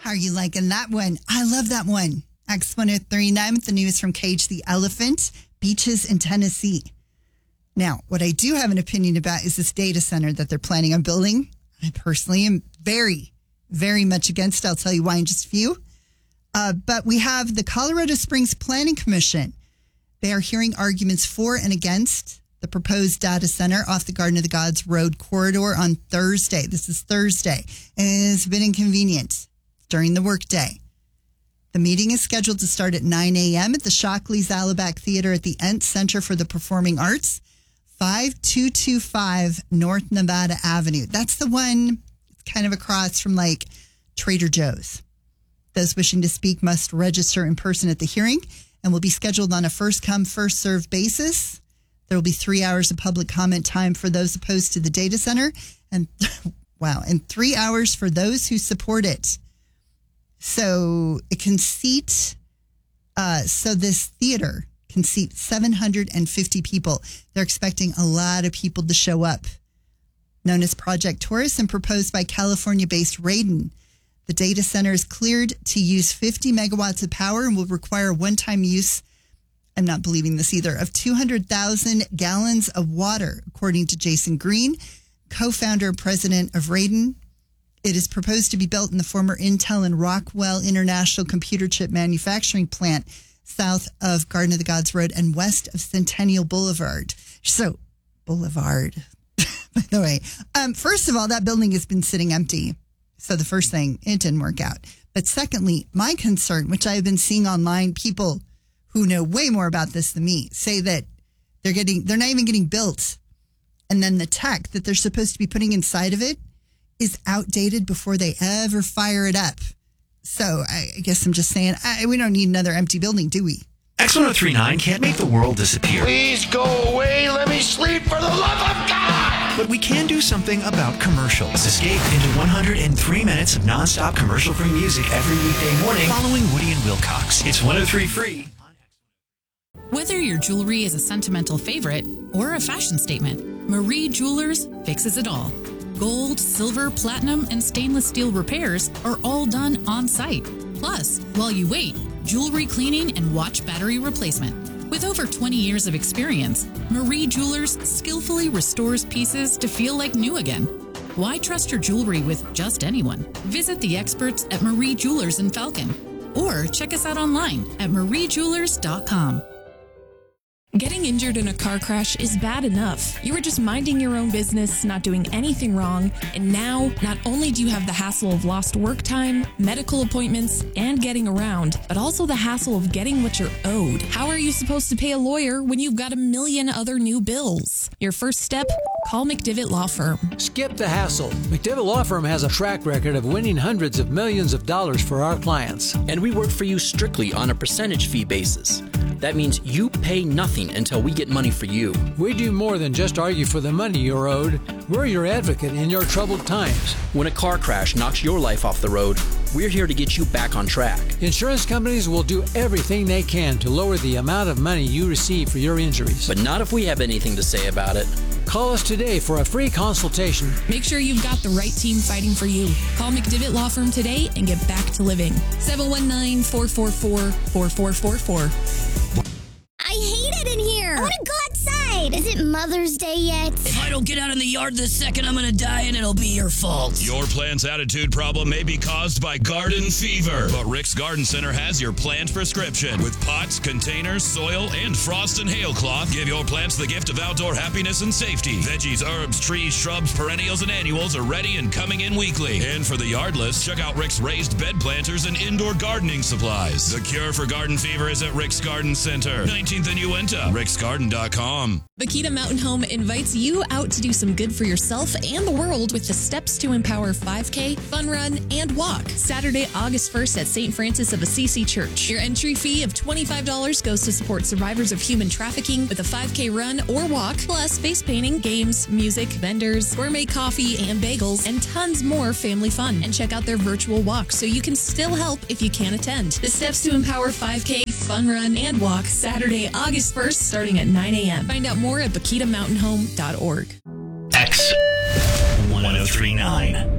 How are you liking that one? I love that one. X1039 with the news from Cage the Elephant, beaches in Tennessee. Now, what I do have an opinion about is this data center that they're planning on building. I personally am very, very much against it. I'll tell you why in just a few. But we have the Colorado Springs Planning Commission. They are hearing arguments for and against the proposed data center off the Garden of the Gods Road corridor on Thursday. This is Thursday. And it's been inconvenient during the workday. The meeting is scheduled to start at 9 a.m. at the Shockley Zalabak Theater at the Ent Center for the Performing Arts, 5225 North Nevada Avenue. That's the one kind of across from like Trader Joe's. Those wishing to speak must register in person at the hearing and will be scheduled on a first-come, first-served basis. There will be 3 hours of public comment time for those opposed to the data center and 3 hours for those who support it. So it can seat, this theater can seat 750 people. They're expecting a lot of people to show up. Known as Project Taurus and proposed by California-based Radon, the data center is cleared to use 50 megawatts of power and will require one-time use, I'm not believing this either, of 200,000 gallons of water, according to Jason Green, co-founder and president of Radon. It is proposed to be built in the former Intel and Rockwell International Computer Chip Manufacturing Plant, south of Garden of the Gods Road and west of Centennial Boulevard. So, Boulevard, by the way. First of all, that building has been sitting empty. So the first thing, it didn't work out. But secondly, my concern, which I've been seeing online, people who know way more about this than me say that they're not even getting built. And then the tech that they're supposed to be putting inside of it is outdated before they ever fire it up. So I guess I'm just saying, we don't need another empty building, do we? X1039 can't make the world disappear. Please go away. Let me sleep for the love of God. But we can do something about commercials. Escape into 103 minutes of nonstop commercial-free music every weekday morning following Woody and Wilcox. It's 103 free. Whether your jewelry is a sentimental favorite or a fashion statement, Marie Jewelers fixes it all. Gold, silver, platinum, and stainless steel repairs are all done on site. Plus, while you wait, jewelry cleaning and watch battery replacement. With over 20 years of experience, Marie Jewelers skillfully restores pieces to feel like new again. Why trust your jewelry with just anyone? Visit the experts at Marie Jewelers in Falcon or check us out online at mariejewelers.com. Getting injured in a car crash is bad enough. You were just minding your own business, not doing anything wrong, and now not only do you have the hassle of lost work time, medical appointments, and getting around, but also the hassle of getting what you're owed. How are you supposed to pay a lawyer when you've got a million other new bills? Your first step? Call McDivitt Law Firm. Skip the hassle. McDivitt Law Firm has a track record of winning hundreds of millions of dollars for our clients. And we work for you strictly on a percentage fee basis. That means you pay nothing until we get money for you. We do more than just argue for the money you're owed. We're your advocate in your troubled times. When a car crash knocks your life off the road, we're here to get you back on track. Insurance companies will do everything they can to lower the amount of money you receive for your injuries. But not if we have anything to say about it. Call us today for a free consultation. Make sure you've got the right team fighting for you. Call McDivitt Law Firm today and get back to living. 719-444-4444. I hate it in here. I want to go outside. Is it Mother's Day yet? If I don't get out in the yard this second, I'm going to die and it'll be your fault. Your plant's attitude problem may be caused by garden fever, but Rick's Garden Center has your plant prescription. With pots, containers, soil, and frost and hail cloth, give your plants the gift of outdoor happiness and safety. Veggies, herbs, trees, shrubs, perennials, and annuals are ready and coming in weekly. And for the yardless, check out Rick's raised bed planters and indoor gardening supplies. The cure for garden fever is at Rick's Garden Center, 19th and Uinta, ricksgarden.com. Bakita Mountain Home invites you out to do some good for yourself and the world with the Steps to Empower 5K, Fun Run, and Walk. Saturday, August 1st at St. Francis of Assisi Church. Your entry fee of $25 goes to support survivors of human trafficking with a 5K run or walk, plus face painting, games, music, vendors, gourmet coffee and bagels, and tons more family fun. And check out their virtual walk so you can still help if you can't attend. The Steps to Empower 5K, Fun Run, and Walk, Saturday, August 1st, starting at 9 a.m. Find out more at BakitaMountainHome.org. X1039.